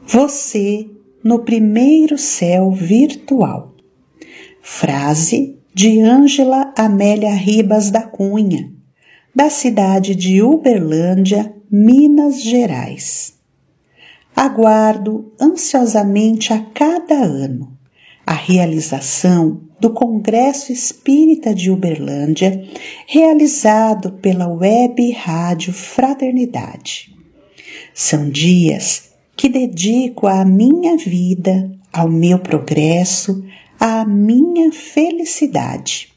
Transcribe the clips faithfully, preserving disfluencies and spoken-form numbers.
Você no primeiro céu virtual. Frase de Ângela Amélia Ribas da Cunha, da cidade de Uberlândia, Minas Gerais. Aguardo ansiosamente a cada ano a realização do Congresso Espírita de Uberlândia, realizado pela Web Rádio Fraternidade. São dias que dedico à minha vida, ao meu progresso, à minha felicidade.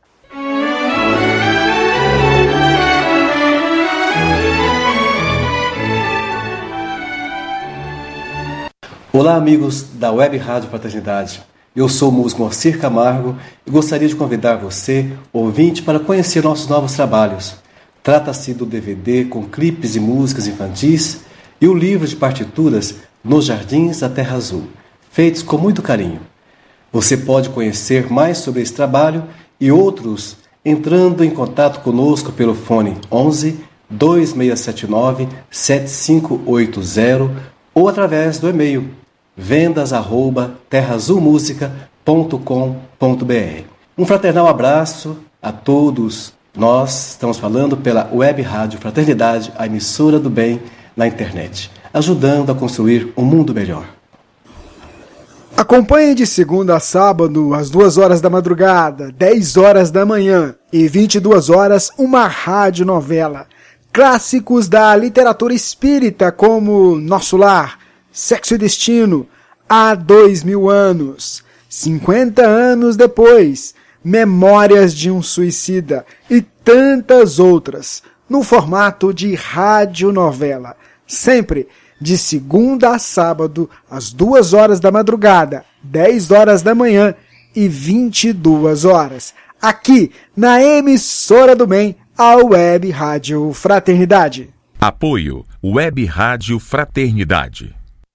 Olá, amigos da Web Rádio Fraternidade. Eu sou o músico Moacir Camargo e gostaria de convidar você, ouvinte, para conhecer nossos novos trabalhos. Trata-se do D V D com clipes e músicas infantis e o livro de partituras Nos Jardins da Terra Azul, feitos com muito carinho. Você pode conhecer mais sobre esse trabalho e outros entrando em contato conosco pelo fone onze, dois seis sete nove, sete cinco oito zero ou através do e-mail vendas arroba terra azul música ponto com ponto b r. Um fraternal abraço a todos. Nós estamos falando pela Web Rádio Fraternidade, a emissora do bem na internet, ajudando a construir um mundo melhor. Acompanhe de segunda a sábado, às duas horas da madrugada, dez horas da manhã e vinte e duas horas, uma radionovela. Clássicos da literatura espírita como Nosso Lar, Sexo e Destino, Há Dois Mil Anos, cinquenta anos depois, Memórias de um Suicida e tantas outras, no formato de radionovela, sempre de segunda a sábado, às duas horas da madrugada, dez horas da manhã e vinte e duas horas, aqui na emissora do bem, a Web Rádio Fraternidade. Apoio Web Rádio Fraternidade.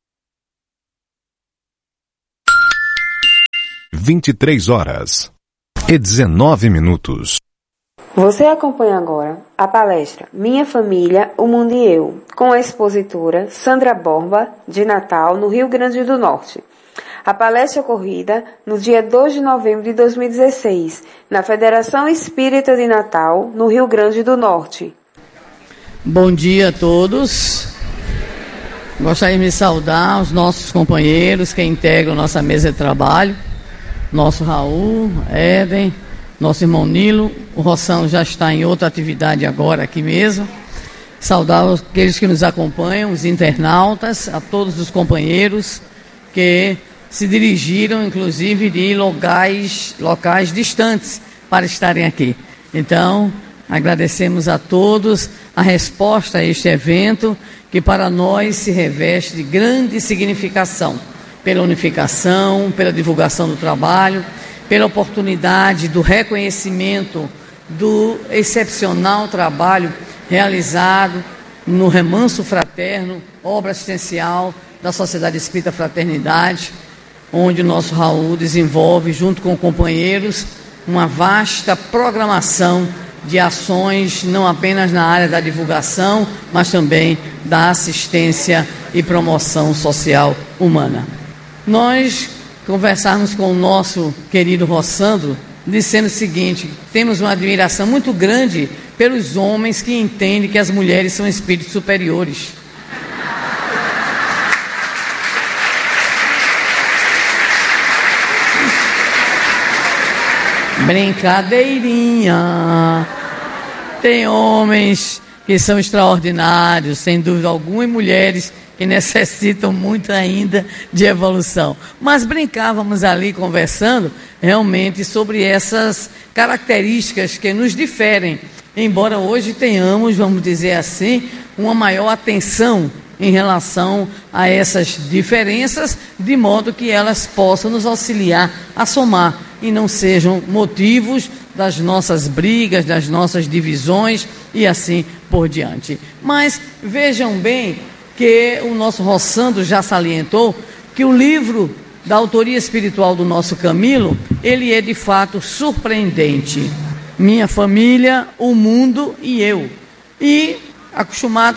vinte e três horas e dezenove minutos. Você acompanha agora a palestra Minha Família, o Mundo e Eu, com a expositora Sandra Borba, de Natal, no Rio Grande do Norte. A palestra ocorrida no dia dois de novembro de dois mil e dezesseis, na Federação Espírita de Natal, no Rio Grande do Norte. Bom dia a todos. Gostaria de me saudar os nossos companheiros que integram nossa mesa de trabalho. Nosso Raul, Éden, nosso irmão Nilo. O Rossão já está em outra atividade agora aqui mesmo. Saudar aqueles que nos acompanham, os internautas, a todos os companheiros que se dirigiram, inclusive, de locais, locais distantes para estarem aqui. Então, agradecemos a todos a resposta a este evento, que para nós se reveste de grande significação, pela unificação, pela divulgação do trabalho, pela oportunidade do reconhecimento do excepcional trabalho realizado no Remanso Fraterno, obra assistencial da Sociedade Espírita Fraternidade, onde o nosso Raul desenvolve, junto com companheiros, uma vasta programação de ações, não apenas na área da divulgação, mas também da assistência e promoção social humana. Nós conversarmos com o nosso querido Rossandro, dizendo o seguinte: temos uma admiração muito grande pelos homens que entendem que as mulheres são espíritos superiores. Brincadeirinha. Tem homens que são extraordinários, sem dúvida alguma, e mulheres que necessitam muito ainda de evolução. Mas brincávamos ali conversando realmente sobre essas características que nos diferem, embora hoje tenhamos, vamos dizer assim, uma maior atenção em relação a essas diferenças, de modo que elas possam nos auxiliar a somar e não sejam motivos das nossas brigas, das nossas divisões e assim por diante. Mas vejam bem que o nosso Rossandro já salientou que o livro da autoria espiritual do nosso Camilo, ele é de fato surpreendente. Minha Família, o Mundo e Eu. E acostumada com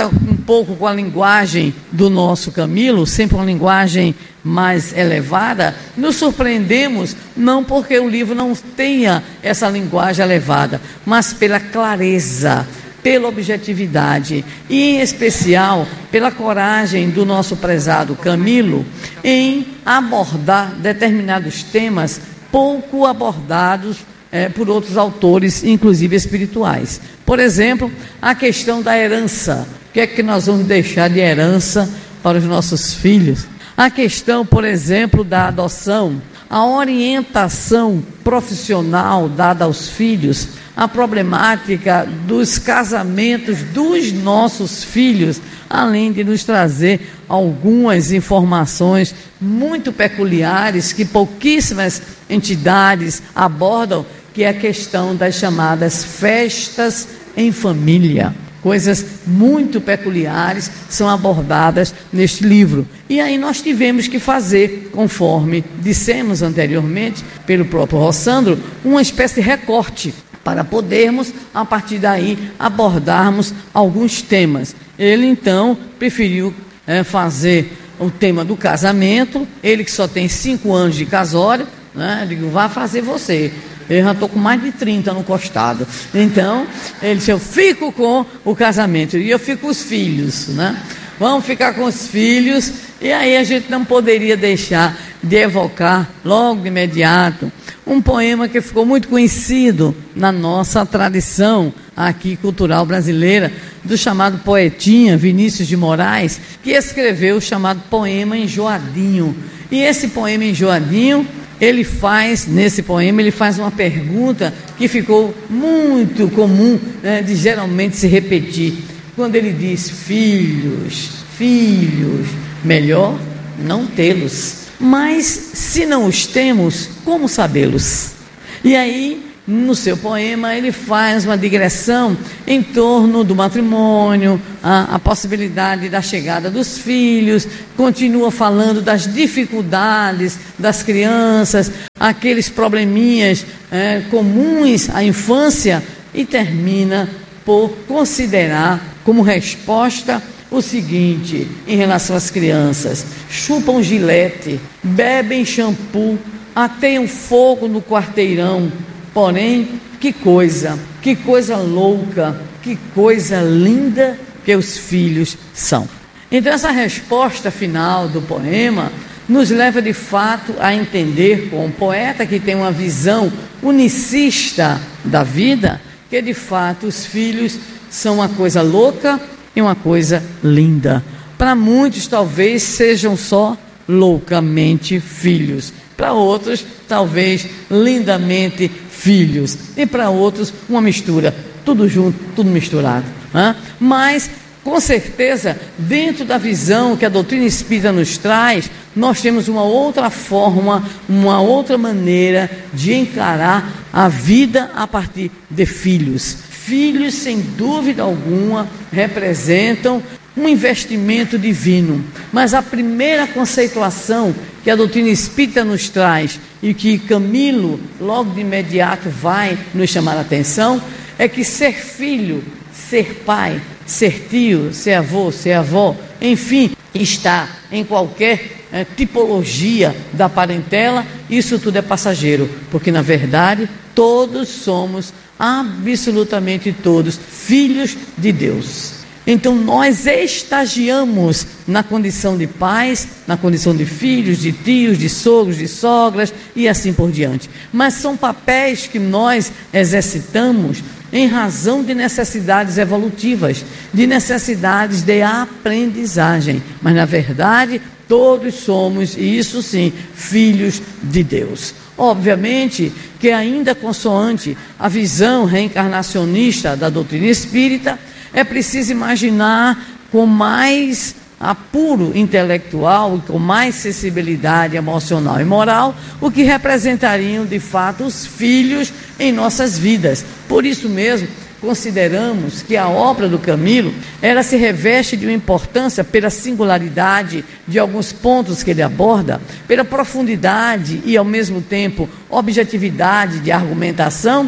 pouco com a linguagem do nosso Camilo, sempre uma linguagem mais elevada, nos surpreendemos não porque o livro não tenha essa linguagem elevada, mas pela clareza, pela objetividade e, em especial, pela coragem do nosso prezado Camilo em abordar determinados temas pouco abordados é, por outros autores, inclusive espirituais. Por exemplo, a questão da herança. O que é que nós vamos deixar de herança para os nossos filhos? A questão, por exemplo, da adoção, a orientação profissional dada aos filhos, a problemática dos casamentos dos nossos filhos, além de nos trazer algumas informações muito peculiares que pouquíssimas entidades abordam, que é a questão das chamadas festas em família. Coisas muito peculiares são abordadas neste livro. E aí nós tivemos que fazer, conforme dissemos anteriormente, pelo próprio Rossandro, uma espécie de recorte, para podermos, a partir daí, abordarmos alguns temas. Ele, então, preferiu é, fazer o tema do casamento, ele que só tem cinco anos de casório, né? Eu digo, vá fazer você. Eu já estou com mais de trinta no costado. Então, ele disse, eu fico com o casamento e eu fico com os filhos, né? Vamos ficar com os filhos. E aí a gente não poderia deixar de evocar, logo de imediato, um poema que ficou muito conhecido na nossa tradição aqui cultural brasileira, do chamado poetinha Vinícius de Moraes, que escreveu o chamado poema Enjoadinho. E esse poema Enjoadinho, ele faz, nesse poema, ele faz uma pergunta que ficou muito comum, né, de geralmente se repetir. Quando ele diz, filhos, filhos, melhor não tê-los. Mas, se não os temos, como sabê-los? E aí, no seu poema, ele faz uma digressão em torno do matrimônio, a, a possibilidade da chegada dos filhos, continua falando das dificuldades das crianças, aqueles probleminhas é, comuns à infância, e termina por considerar como resposta o seguinte, em relação às crianças: chupam gilete, bebem shampoo, ateiam fogo no quarteirão. Porém, que coisa, que coisa louca, que coisa linda que os filhos são. Então, essa resposta final do poema nos leva de fato a entender, com um poeta que tem uma visão unicista da vida, que de fato os filhos são uma coisa louca e uma coisa linda. Para muitos talvez sejam só loucamente filhos, para outros talvez lindamente filhos, e para outros uma mistura, tudo junto, tudo misturado, né? Mas com certeza, dentro da visão que a doutrina espírita nos traz, nós temos uma outra forma, uma outra maneira de encarar a vida a partir de filhos. Filhos, sem dúvida alguma, representam um investimento divino. Mas a primeira conceituação que a doutrina espírita nos traz, e que Camilo logo de imediato vai nos chamar a atenção, é que ser filho, ser pai, ser tio, ser avô, ser avó, enfim, estar em qualquer é, tipologia da parentela, isso tudo é passageiro, porque na verdade todos somos, absolutamente todos, filhos de Deus. Então nós estagiamos na condição de pais, na condição de filhos, de tios, de sogros, de sogras e assim por diante. Mas são papéis que nós exercitamos em razão de necessidades evolutivas, de necessidades de aprendizagem. Mas na verdade todos somos, e isso sim, filhos de Deus. Obviamente que ainda consoante a visão reencarnacionista da doutrina espírita, é preciso imaginar com mais apuro intelectual, com mais sensibilidade emocional e moral, o que representariam de fato os filhos em nossas vidas. Por isso mesmo, consideramos que a obra do Camilo, ela se reveste de uma importância pela singularidade de alguns pontos que ele aborda, pela profundidade e ao mesmo tempo objetividade de argumentação,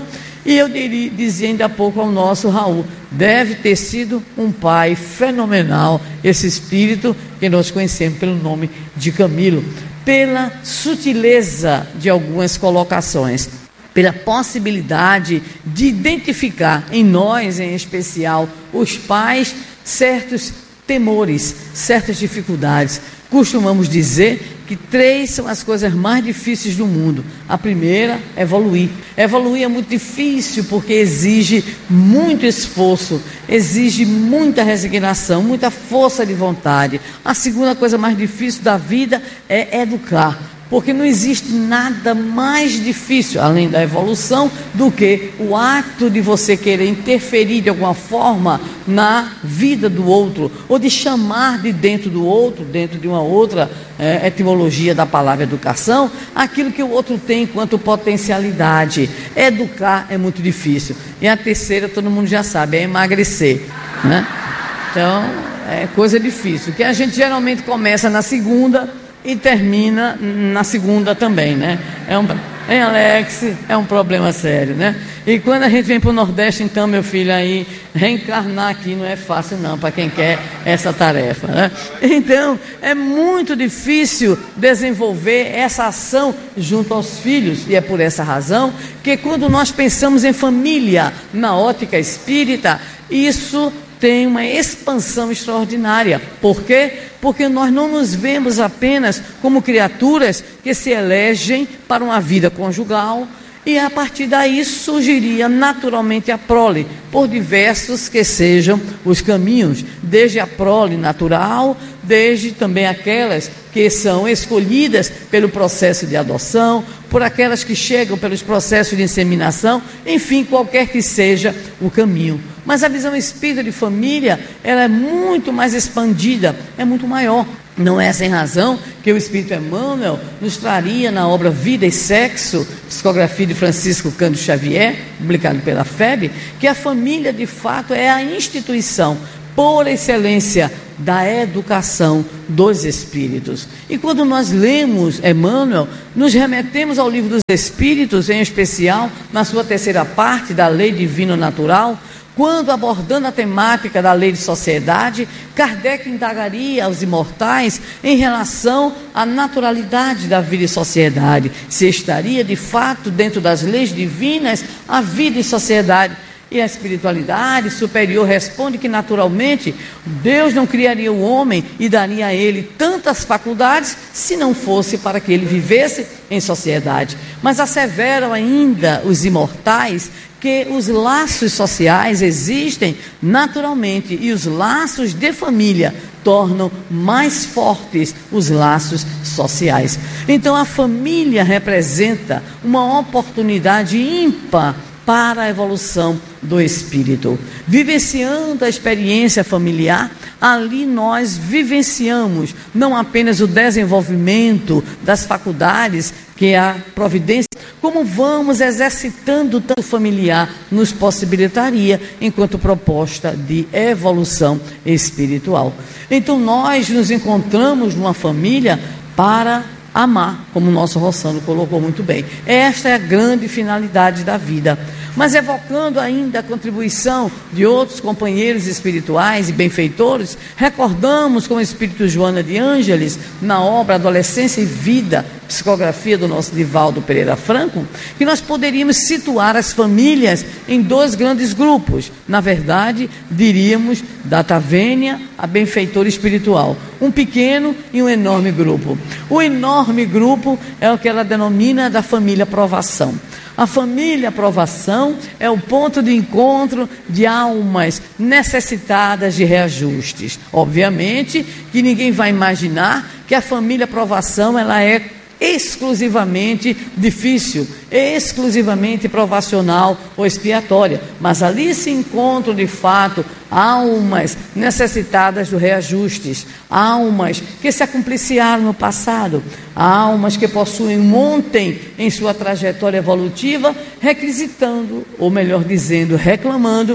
E eu diria, dizia ainda há pouco ao nosso Raul, deve ter sido um pai fenomenal, esse espírito que nós conhecemos pelo nome de Camilo, pela sutileza de algumas colocações, pela possibilidade de identificar em nós, em especial, os pais, certos temores, certas dificuldades. Costumamos dizer que três são as coisas mais difíceis do mundo. A primeira, evoluir. Evoluir é muito difícil porque exige muito esforço, exige muita resignação, muita força de vontade. A segunda coisa mais difícil da vida é educar. Porque não existe nada mais difícil, além da evolução, do que o ato de você querer interferir de alguma forma na vida do outro, ou de chamar de dentro do outro, dentro de uma outra é, etimologia da palavra educação, aquilo que o outro tem enquanto potencialidade. Educar é muito difícil. E a terceira, todo mundo já sabe, é emagrecer, né? Então, é coisa difícil, que a gente geralmente começa na segunda e termina na segunda também, né? É um, hein, Alex? É um problema sério, né? E quando a gente vem para o Nordeste, então, meu filho, aí reencarnar aqui não é fácil não, para quem quer essa tarefa, né? Então, é muito difícil desenvolver essa ação junto aos filhos, e é por essa razão que quando nós pensamos em família na ótica espírita, isso tem uma expansão extraordinária. Por quê? Porque nós não nos vemos apenas como criaturas que se elegem para uma vida conjugal, e a partir daí surgiria naturalmente a prole, por diversos que sejam os caminhos, desde a prole natural, desde também aquelas que são escolhidas pelo processo de adoção, por aquelas que chegam pelos processos de inseminação, enfim, qualquer que seja o caminho. Mas a visão espírita de família, ela é muito mais expandida, é muito maior. Não é sem razão que o Espírito Emmanuel nos traria na obra Vida e Sexo, psicografia de Francisco Cândido Xavier, publicado pela F E B, que a família de fato é a instituição por excelência da educação dos espíritos. E quando nós lemos Emmanuel, nos remetemos ao livro dos Espíritos, em especial na sua terceira parte da Lei Divina Natural, quando, abordando a temática da lei de sociedade, Kardec indagaria aos imortais em relação à naturalidade da vida em sociedade, se estaria de fato dentro das leis divinas a vida em sociedade. E a espiritualidade superior responde que naturalmente Deus não criaria o homem e daria a ele tantas faculdades se não fosse para que ele vivesse em sociedade. Mas asseveram ainda os imortais que os laços sociais existem naturalmente e os laços de família tornam mais fortes os laços sociais. Então a família representa uma oportunidade ímpar para a evolução do espírito. Vivenciando a experiência familiar, ali nós vivenciamos não apenas o desenvolvimento das faculdades que a providência, como vamos exercitando tanto familiar nos possibilitaria enquanto proposta de evolução espiritual. Então nós nos encontramos numa família para amar, como o nosso Rossano colocou muito bem. Esta é a grande finalidade da vida. Mas evocando ainda a contribuição de outros companheiros espirituais e benfeitores, recordamos com o espírito Joana de Ângeles, na obra Adolescência e Vida, psicografia do nosso Divaldo Pereira Franco, que nós poderíamos situar as famílias em dois grandes grupos. Na verdade, diríamos data vênia a benfeitor espiritual, um pequeno e um enorme grupo. O enorme grupo é o que ela denomina da família provação. A família provação é o ponto de encontro de almas necessitadas de reajustes. Obviamente que ninguém vai imaginar que a família provação ela é exclusivamente difícil, exclusivamente provacional ou expiatória, mas ali se encontram de fato almas necessitadas de reajustes, almas que se acumpliciaram no passado, almas que possuem ontem em sua trajetória evolutiva, requisitando, ou melhor dizendo, reclamando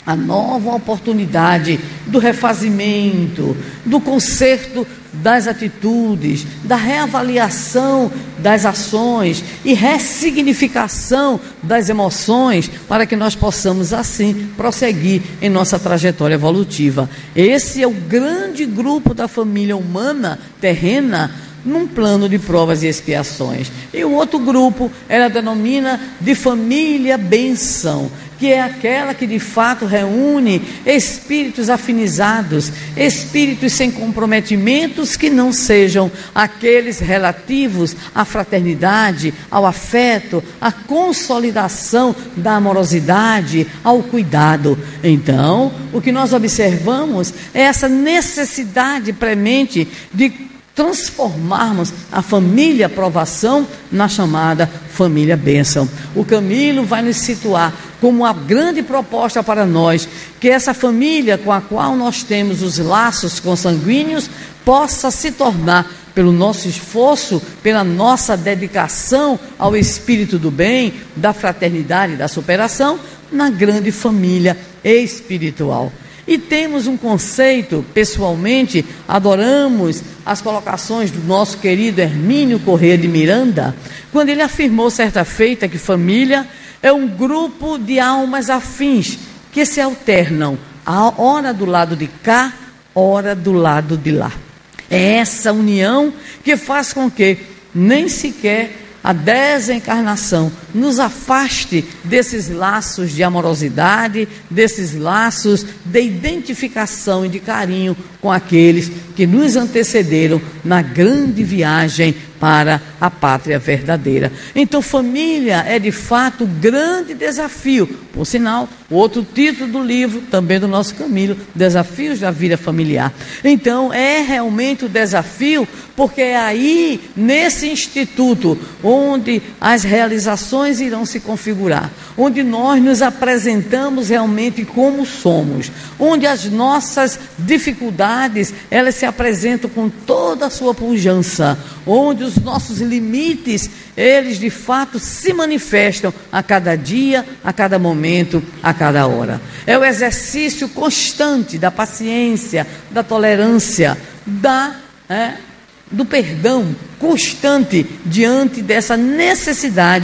a nova oportunidade do refazimento, do conserto das atitudes, da reavaliação das ações e ressignificação das emoções, para que nós possamos assim prosseguir em nossa trajetória evolutiva. Esse é o grande grupo da família humana terrena, num plano de provas e expiações. E o outro grupo ela denomina de família bênção, que é aquela que de fato reúne espíritos afinizados, espíritos sem comprometimentos que não sejam aqueles relativos à fraternidade, ao afeto, à consolidação da amorosidade, ao cuidado. Então, o que nós observamos é essa necessidade premente de transformarmos a família provação na chamada família bênção. O Camilo vai nos situar como uma grande proposta para nós, que essa família com a qual nós temos os laços consanguíneos possa se tornar, pelo nosso esforço, pela nossa dedicação ao espírito do bem, da fraternidade e da superação, na grande família espiritual. E temos um conceito, pessoalmente, adoramos as colocações do nosso querido Hermínio Corrêa de Miranda, quando ele afirmou certa feita que família é um grupo de almas afins que se alternam, a hora do lado de cá, hora do lado de lá. É essa união que faz com que nem sequer a desencarnação nos afaste desses laços de amorosidade, desses laços de identificação e de carinho com aqueles que nos antecederam na grande viagem para a pátria verdadeira. Então, família é de fato um grande desafio. Por sinal, outro título do livro, também do nosso Camilo, Desafios da Vida Familiar. Então, é realmente o desafio, porque é aí, nesse instituto, onde as realizações irão se configurar, onde nós nos apresentamos realmente como somos, onde as nossas dificuldades, elas se apresentam com toda a sua pujança, onde os nossos limites, eles de fato se manifestam a cada dia, a cada momento, a cada hora. É o exercício constante da paciência, da tolerância, da, é, do perdão constante diante dessa necessidade